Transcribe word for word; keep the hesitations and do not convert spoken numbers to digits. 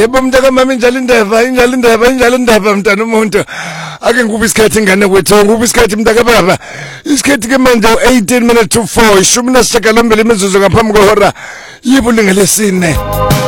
Yebo mntaka mama injalo indaba injalo indaba injalo indaba mntana umuntu ake ngikuba isikhathi ingane kwethu ngikuba isikhathi mntaka baba isikhathi ke manje eighteen minutes to four ishumi nesishiyagalombili imizuzu ngaphambi kwehora yibo lingelesine